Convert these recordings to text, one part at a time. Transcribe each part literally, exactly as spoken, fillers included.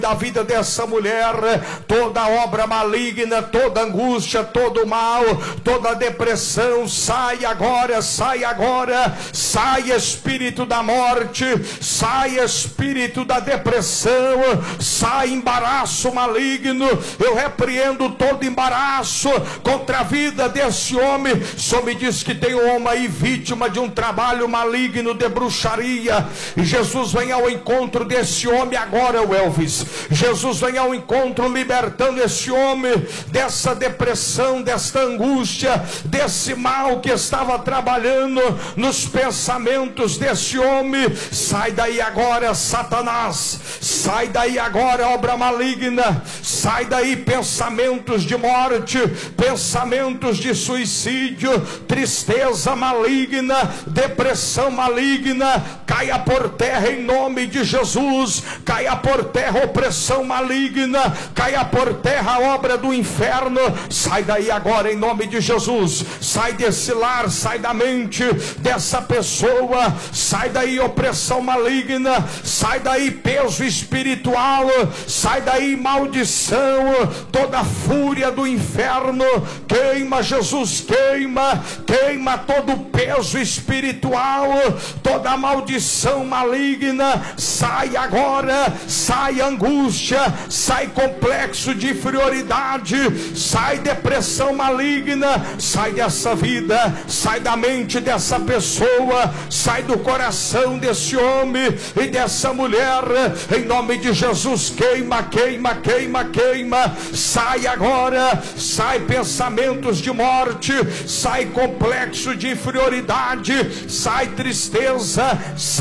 da vida dessa mulher, toda obra maligna, toda angústia, todo mal, toda depressão, sai agora, sai agora, sai espírito da morte, sai espírito da depressão, sai embaraço maligno. Eu repreendo todo embaraço contra a vida desse homem. Só me diz que tem um homem aí vítima de um trabalho maligno de bruxaria, e Jesus vem ao encontro desse homem agora, o Elvis. Jesus vem ao encontro libertando esse homem dessa depressão, desta angústia, desse mal que estava trabalhando nos pensamentos desse homem. Sai daí agora, Satanás, sai daí agora, obra maligna, sai daí pensamentos de morte, pensamentos de suicídio, tristeza maligna, depressão maligna, caia por terra em nome de Jesus, caia por terra opressão maligna, caia por terra a obra do inferno. Sai daí agora em nome de Jesus, sai desse lar, sai da mente dessa pessoa, sai daí opressão maligna, sai daí peso espiritual, sai daí maldição, toda fúria do inferno, queima Jesus, queima, queima todo peso espiritual, toda maldição maligna, sai agora, sai angústia, sai complexo de inferioridade, sai depressão maligna, sai dessa vida, sai da mente dessa pessoa, sai do coração desse homem e dessa mulher, em nome de Jesus. Queima, queima, queima, queima, sai agora, sai pensamentos de morte, sai complexo de inferioridade, sai tristeza,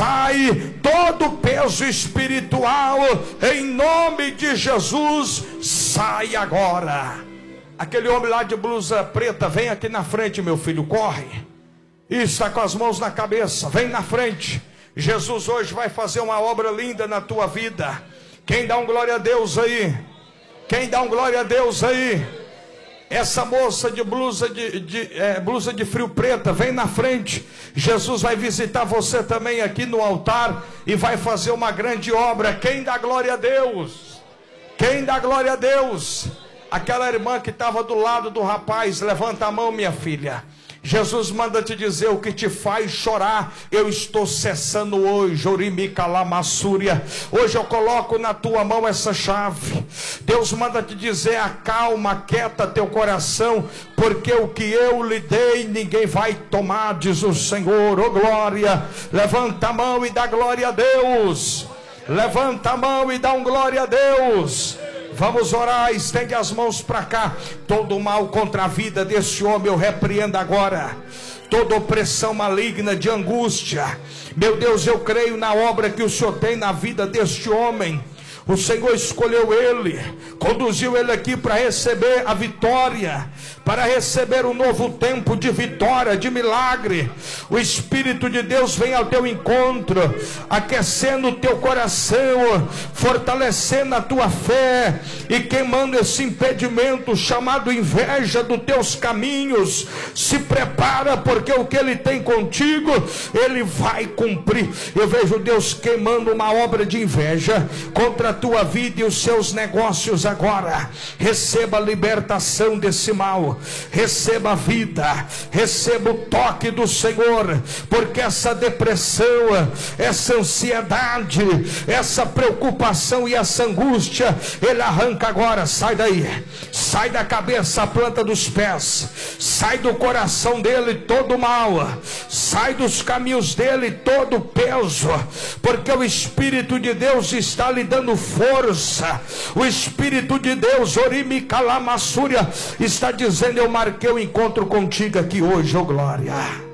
sai todo peso espiritual, em nome de Jesus, sai agora. Aquele homem lá de blusa preta, vem aqui na frente, meu filho, corre. Isso, está com as mãos na cabeça, vem na frente. Jesus hoje vai fazer uma obra linda na tua vida. Quem dá um glória a Deus aí? Quem dá um glória a Deus aí? Essa moça de blusa de, de, é, blusa de frio preta, vem na frente. Jesus vai visitar você também aqui no altar e vai fazer uma grande obra. Quem dá glória a Deus? Quem dá glória a Deus? Aquela irmã que estava do lado do rapaz, levanta a mão, minha filha. Jesus manda te dizer: o que te faz chorar, eu estou cessando hoje. Orimicalamassúria. Hoje eu coloco na tua mão essa chave. Deus manda te dizer: acalma, quieta teu coração, porque o que eu lhe dei ninguém vai tomar, diz o Senhor. Oh glória, levanta a mão e dá glória a Deus. Levanta a mão e dá um glória a Deus. Vamos orar, estende as mãos para cá. Todo mal contra a vida desse homem eu repreendo agora. Toda opressão maligna de angústia, meu Deus, eu creio na obra que o Senhor tem na vida deste homem. O Senhor escolheu ele, conduziu ele aqui para receber a vitória, para receber um novo tempo de vitória, de milagre. O Espírito de Deus vem ao teu encontro, aquecendo o teu coração, fortalecendo a tua fé e queimando esse impedimento chamado inveja dos teus caminhos. Se prepara, porque o que ele tem contigo, ele vai cumprir. Eu vejo Deus queimando uma obra de inveja contra a tua vida e os seus negócios agora. Receba a libertação desse mal, receba a vida, receba o toque do Senhor, porque essa depressão, essa ansiedade, essa preocupação e essa angústia, ele arranca agora. Sai daí, sai da cabeça, a planta dos pés, sai do coração dele todo mal, sai dos caminhos dele todo peso, porque o Espírito de Deus está lhe dando força. O Espírito de Deus, Orimicalamassúria, está dizendo: eu marquei o encontro contigo aqui hoje, oh glória.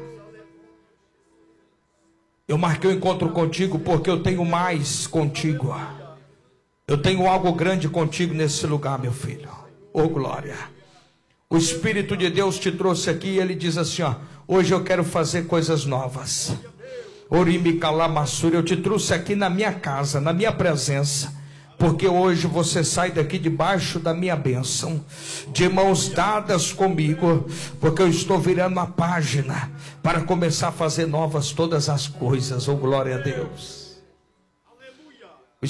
Eu marquei o encontro contigo porque eu tenho mais contigo. Eu tenho algo grande contigo nesse lugar, meu filho, oh glória. O Espírito de Deus te trouxe aqui e ele diz assim: ó, hoje eu quero fazer coisas novas. Orimicalamassúria, eu te trouxe aqui na minha casa, na minha presença, porque hoje você sai daqui debaixo da minha bênção, de mãos dadas comigo, porque eu estou virando a página para começar a fazer novas todas as coisas. Oh glória a Deus.